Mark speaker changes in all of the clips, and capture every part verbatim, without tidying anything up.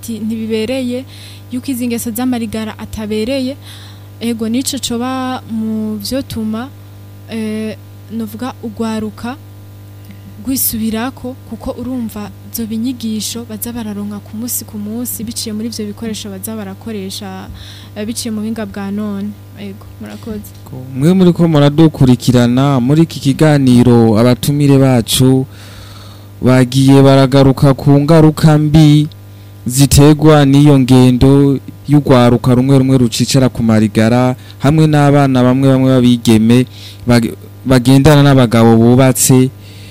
Speaker 1: ati ntibibereye yuko izi ngeso z'amarigara atabereye ego nico coba mu vyotuma eh novuga ugwaruka gwisubirako kuko urumva zo binyigisho baza bararonka ku munsi ku munsi biciye muri ivyo bikoresho baza barakoresha eh, biciye mu binga bwa none ego murakoze
Speaker 2: mwe muri ko muradukurikirana muri iki kiganiro abatumire bacu bagiye baragaruka ku ngaruka mbi zitegwa n'iyo ngendo y'ugwaruka rumwe rumwe rucicara ku marigara hamwe n'abana bamwe bamwe babigeme bagendana n'abagabo bubatse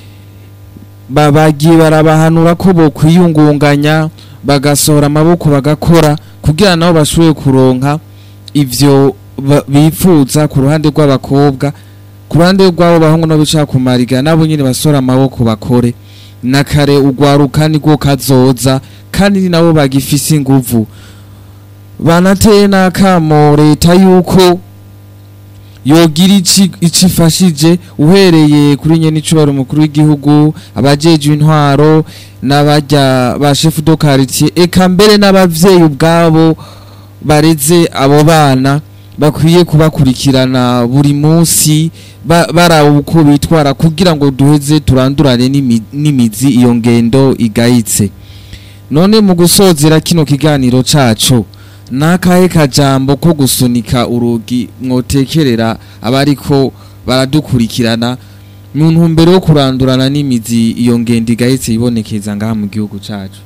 Speaker 2: babagiye barabahanura ko bo kwiyungunganya bagasohora amaboko bagakora kugira nabo bashoboye kuronka ivyo bifuza ku ruhande rw'abakobwa ku ruhande rw'abo bahungu no bicara ku marigara nabo nyine basohora amaboko bakore nakare ugwaruka niko kazoza kandi nabo bagifise inguvu banateye nakamo leta yuko yogira ici icifashije uhereye kuri nye n'icubaro mukuru w'igihugu abajeje intwaro n'abajya ba chef de quartier eka mbere n'abavyeyi ubwabo bareze abo bana bakwiye kubakurikirana buri munsi barawo uko bitwara kugira ngo duheze turandurane n'imizi iyo ngendo igayitse none mu gusozera kino kiganiro cacu nakahe kajambo ko gusunika urugi mwotekerera abariko baradukurikirana mu ntumbero yo kurandurana n'imizi iyo ngendo igayitse ibonekeza ngaha mu gihugu cacu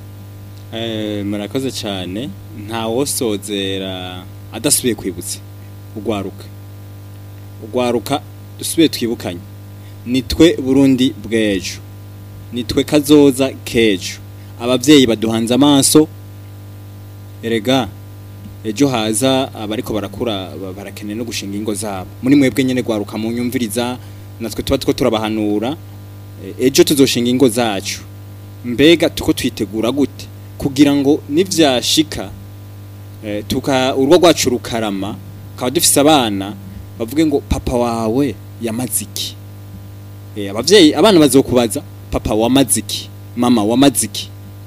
Speaker 3: eh murakoze cyane nta wosozera adasubiye kwibutse ugwaruka ugwaruka dusubiye twibukanye nitwe Burundi bw'ejo nitwe kazoza kejo abavyeyi baduhanze amaso erega ejo haza abariko barakura barakeneye no gushinga ingo zabo muri mwebwe nyene gwaruka mu nyumviriza natwe tuba two turabahanura ejo tuzoshinga ingo zacu mbega tuko twitegura gute kugira ngo nivyashika eh, tuka urwo rwacu rukarama kaba dufise abana bavuge ngo papa wawe yamaziki eh abavyeyi abana bazokubaza papa wamaziki mama wamaziki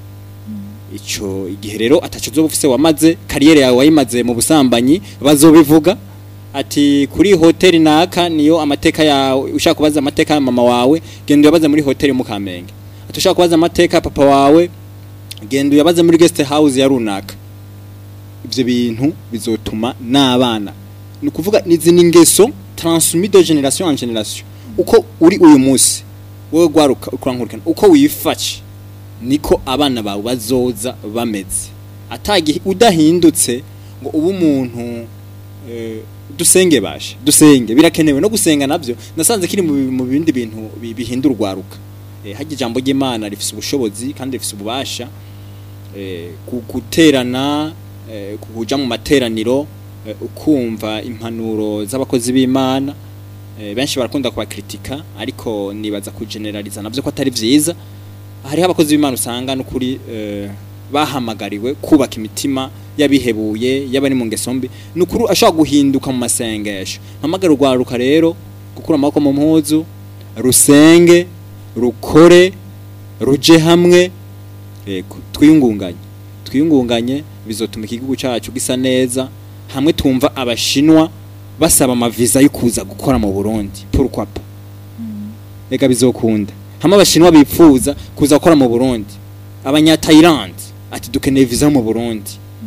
Speaker 3: ico igihe rero ataco zobufise wamaze kariyere yawe wayimaze mu busambanyi bazobivuga ati kuri hoteli naka niyo amateka yawe ushaka kubaza amateka ya mama wawe genda yabaza muri hoteli mu Kamenge ati ushaka kubaza amateka ya papa wawe genda yabaza muri guest house ya runaka ivyo bintu bizotuma n'abana ni kuvuga nizi ningeso transmis de generation en generation uko uri uyu munsi wewe gwaruka ukankurikana uko wifashe niko abana bawe bazoza bameze atagi udahindutse ngo ubu umuntu eh, dusenge bashe dusenge birakenewe no gusenga navyo nasanze kiri mu bindi bintu bihindura urwaruka eh, haje jambo ry'Imana rifise ubushobozi kandi rifise ububasha eh, guterana eh, kuja mu materaniro eh, ukumva impanuro z'abakozi b'Imana eh, benshi barakunda kuba kritika ariko nibaza ku generaliza navyo ko atari vyiza hari abakozi b'Imana usanga no kuri eh, bahamagariwe kubaka imitima yabihebuye yabari mu ngesombi nukuru ashaka guhinduka mu masengesho mpamagara urwaruka rero gukura amako mu mpuzu rusenge rukore ruje hamwe yego twiyungunganye twiyungunganye bizotuma igihugu cyacu gisa neza hamwe tumva abashinwa basaba amaviza yo kuza gukora mu Burundi pourquoi pas rega bizokunda hamwe abashinwa bipfuza kuza gukora mu Burundi abanya Thailand ati dukeneye visa mu Burundi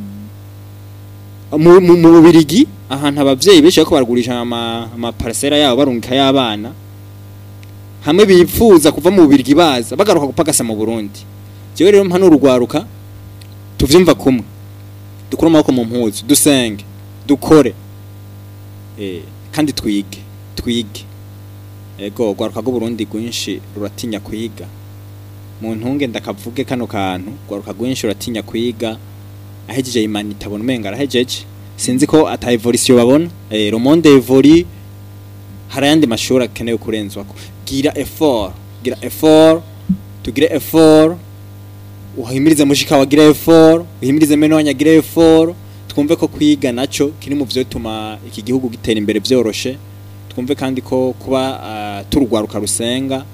Speaker 3: mu mu Birigi ahantu abavyeyi beshe ko baragurisha ama ama parcela yabo barungika y'abana hamwe bipfuza kuva mu Birigi baza bagaruka gupagasa mu Burundi jewe rero mpano urugwaruka tuvyumva kumwe dukora amako mu mpuzu dusenge dukore eh kandi twige twige ego gwaruka go Burundi gwinshi ruratinya kwiga mu ntunge ndakavuge kano kantu gwaruka gwinshi ruratinya kwiga ahejeje imani tabona umenga arahejeje sinzi ko ata evolution babona eh le monde évolue harayandi mashuri akeneye kurenzwako gira effort gira effort tugire effort uhimirize mushika wagira effort uhimirize meno wanyagira effort twumve ko kwiga naco kiri mu byo tuma iki gihugu gitera imbere byoroshe twumve kandi ko kuba uh, turugwaruka rusenga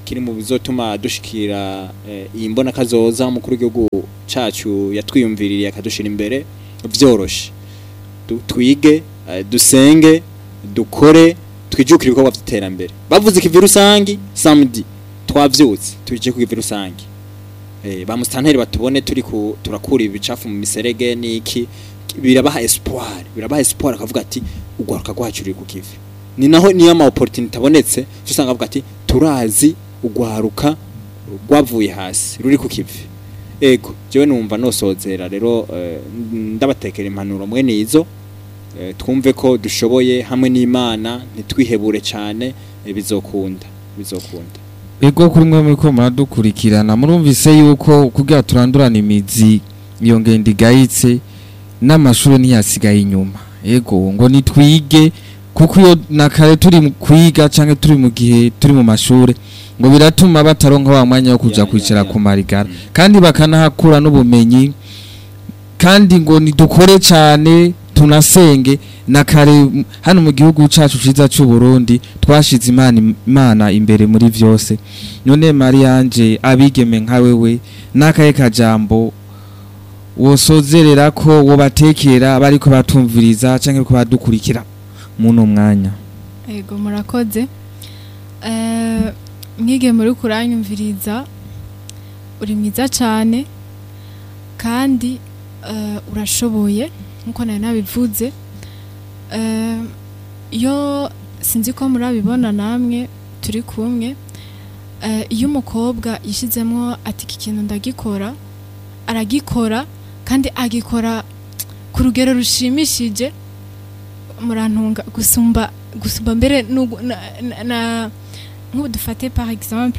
Speaker 3: kiri mu bizotuma dushikira eh, iyi mbona kazoza umukuru w'igihugu cacu yatwiyumviririye akadushira imbere vyoroshe. Du- twige eh, dusenge dukore twijukire ibikorwa vy'iterambere. Bavuze ikivi rusangi samedi twavyutse tuje ku kivi rusangi. Eh, ba mustanteri batubone turi ku turakura ibicafu mu miserege niki birabaha espoir birabaha espoir akavuga ati ugwaruka gwacu ruri ku kivi. Ni naho niyo ama opportunity abonetse usanga avuga ati turazi ugwaruka rwavuye hasi ruri ku kivi. Ego jewe numva nosozera rero eh, ndabatekera impanuro mwe nizo eh, twumve ko dushoboye hamwe n'Imana ntitwihebure cyane eh, bizokunda bizokunda.
Speaker 2: Ego kuri mwe muri ko muradukurikirana murumvise yuko kugira turandurana imizi iyo ngende igayitse n'amashuri ntiyasigaye inyuma. Ego ngo nitwige kuko iyo nakare turi mu kwiga canke turi mu gihe turi mu mashure ngo biratuma bataronka wa mwanya wo kuja
Speaker 3: Yeah,
Speaker 2: kwicara
Speaker 3: yeah, yeah.
Speaker 2: ku marigara
Speaker 3: Mm.
Speaker 2: kandi bakanahakura n'ubumenyi kandi ngo nidukore cyane tunasenge nakare m- hano mu gihugu cacu ciza cy'u Burundi twashize imana imana imbere muri vyose. None Marianje abigeme nka wewe nakaye kajambo wosozerera ko wobatekera bariko batumviriza canke ko badukurikira muno mwanya.
Speaker 1: Ego murakoze. Eh mwige muri kuranyumviriza uri mwiza cyane kandi eh, urashoboye nkuko nari nabivuze. Eh yo sinzi ko murabibona namwe turi kumwe. Eh iyo umukobwa yishizemo ati iki kintu ndagikora aragikora kandi agikora ku rugero rushimishije murantunga gusumba gusumba mbere nugu- na, na, na nk'ubu dufate par exemple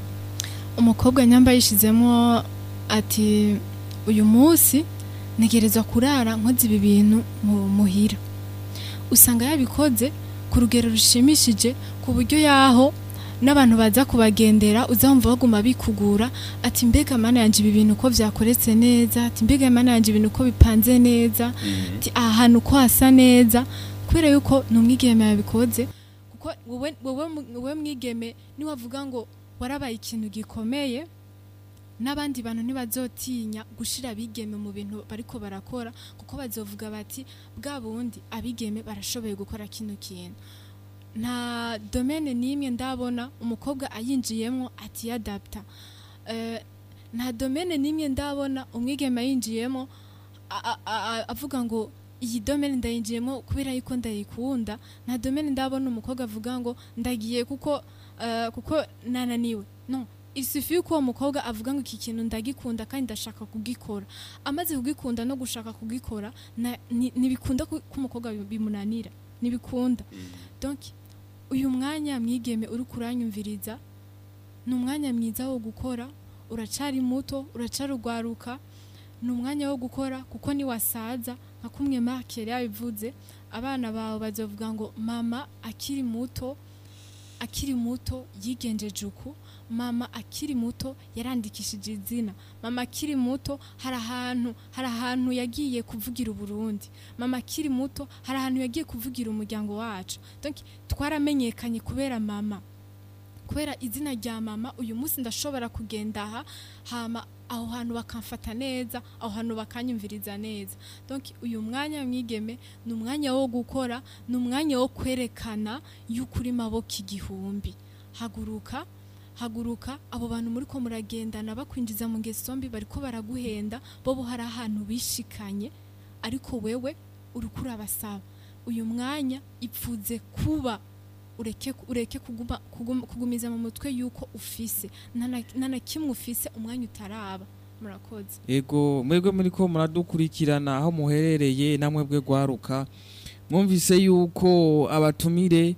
Speaker 1: umukobwa nyamba yishizemo ati uyu munsi ntegerezwa kurara nkoze ibi bintu mu muhira usanga yabikoze ku rugero rushimishije ku buryo yaho n'abantu baza kubagendera uzamva baguma bikugura ati mbega mana yanje ibi bintu ko vyakoretse neza ati mbega mana yanje ibintu ko bipanze neza ati ahantu ko hasa neza kubera yuko numwigeme yabikoze kuko wowe wowe wowe mwigeme ni wavuga ngo warabaye ikintu gikomeye n'abandi bantu ntibazotinya gushira abigeme mu bintu bariko barakora kuko bazovuga bati bwa bundi abigeme barashoboye gukora kino kintu. Nta domaine nimwe ndabona umukobwa ayinjiyemo ati yadapta. Eh nta domaine nimwe ndabona umwigeme ayinjiyemo a- a- a- avuga ngo iyi domaine ndayinjiyemo kubera yuko ndayikunda. Nta domaine ndabona umukobwa avuga ngo ndagiye kuko eh, kuko nananiwe. No, il suffit ko uwo mukobwa avuga ngo iki kintu ndagikunda kandi ndashaka kugikora. Amaze kugikunda no gushaka kugikora na- ni- nibikunda ko ko umukobwa bi- bimunanira. Nibikunda. Donc uyu mwanya mwigeme uri kuranyumviriza ni umwanya mwiza wo gukora uracari muto uracarugwaruka ni umwanya wo gukora kuko ni wasaza nka kumwe Mark yari yabivuze abana bawe bazovuga ngo mama akiri muto akiri muto yigenjeje uku mama akiri muto yarandikishije izina mama akiri muto hari ahantu hari ahantu yagiye kuvugira Uburundi mama akiri muto hari ahantu yagiye kuvugira umuryango wacu donc twaramenyekanye kubera mama kubera izina rya mama uyu munsi ndashobora kugenda aha hama aho hantu bakamfata neza aho hantu bakanyumviriza neza donc uyu mwanya mwigeme ni umwanya wo gukora ni umwanya wo kwerekana y'ukuri maboko igihumbi haguruka haguruka abo bantu muri ko muragendana bakwinjiza mu ngeso mbi bariko baraguhenda bo hari ahantu bishikanye ariko wewe urukura basaba uyu mwanya ipfuze kuba ureke ureke kuguma kuguma- kugumiza mu mutwe yuko ufise nana nana kimwe ufise umwanya utaraba murakoze.
Speaker 2: Ego mwebwe muri ko muradukurikirana aho muherereye namwe bwe gwaruka mwumvise yuko abatumire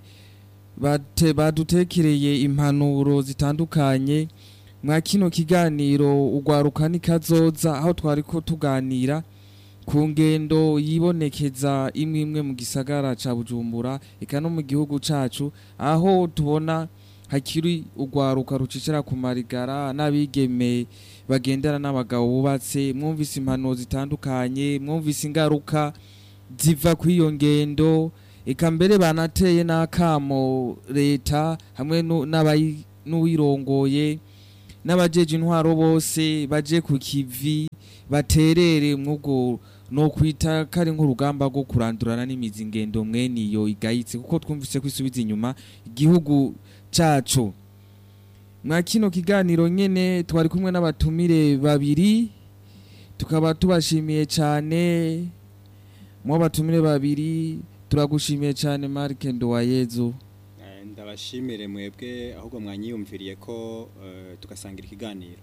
Speaker 2: bate badutekereye impanuro zitandukanye mwa kino kiganiro ugwaruka nikazoza aho twari ko tuganira ku ngendo yibonekeza imwe imwe mu gisagara ca Bujumbura eka no mu gihugu cacu aho tubona hakiri ugwaruka rucicira ku marigara n'abigeme bagendera n'abagabo bubatse mwumvise impanuro zitandukanye mwumvise ingaruka ziva kw'iyo ngendo eka mbere banateye n'akamo leta hamwe n'abayi n'uwirongoye n'abajeje intwaro bose baje ku kivi baterere mwugo no kwita kari nk'urugamba rwo kurandurana n'imizi ngendo mwene iyo igayitse kuko twumvise kwisubiza inyuma igihugu cacu. Mwa kino kiganiro nyene twari kumwe n'abatumire babiri tukaba tubashimiye cyane. Mu batumire babiri turagushimiye cyane Mark Nduwayezu.
Speaker 3: Ndabashimire mwebwe ahubwo mwanyiyumviriye ko uh, tugasangira ikiganiro.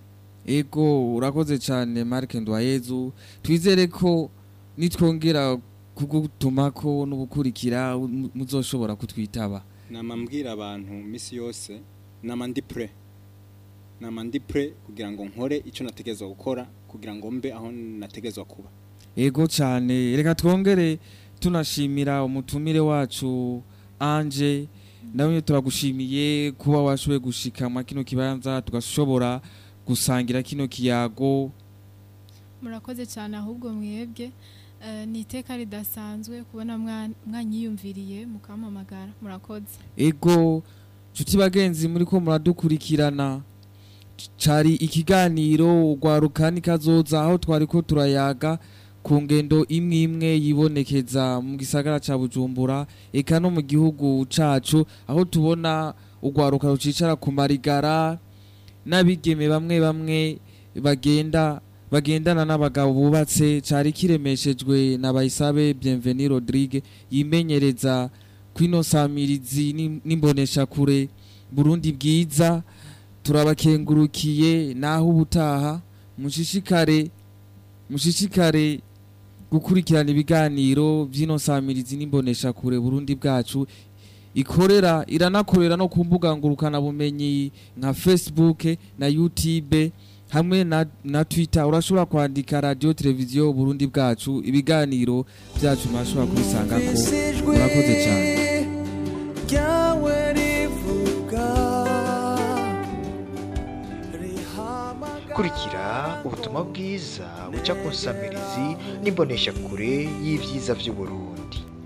Speaker 2: Ego urakoze cyane Mark Nduwayezu. Twizere ko nitwongera kugutumako n'ubukurikira muzoshobora kutwitaba.
Speaker 3: Namambwira abantu misi yose nama ndi pre. Nama ndi pre kugira ngo nkore ico nategezwa gukora kugira ngo mbe aho nategezwa kuba.
Speaker 2: Ego cyane reka twongere tunashimira umutumire wacu Anje. Nawe turagushimiye kuba washoboye gushika mu kino kibanza tugashobora gusangira kino kiyago.
Speaker 1: Murakoze cyane ahubwo mwebwe uh, ni iteka ridasanzwe kubona mwanyiyumviriye mukamamagara. Murakoze.
Speaker 2: Ego nshuti bagenzi muri ko muradukurikirana cari ikiganiro Ugwarukani kazoza aho twari ko turayaga ku ngendo imwe imwe yibonekeza mu gisagara ca Bujumbura eka no mu gihugu cacu aho tubona ugwaruka rucicara ku marigara n'abigeme bamwe bamwe bagenda bagendana n'abagabo bubatse. Cari kiremeshejwe na Bayisabe Bienvenue Rodrigue yimenyereza kwino samirizi n'imbonesha kure Burundi bwiza. Turabakengurukiye naho ubutaha mushishikare mushishikare gukurikirana ibiganiro by'ino samirizi n'imbonesha kure Burundi bwacu ikorera iranakorera no ku mbuga ngurukana bumenyi nka Facebook na YouTube hamwe na, na Twitter. Urashobora kwandika radio televiziyo Burundi bwacu ibiganiro byacu mashobora kubisangako. Murakoze cyane.
Speaker 4: Kurikira ubutumwa bwiza buca ku nsamirizi n'imbonesha kure y'ivyiza vy'u Burundi.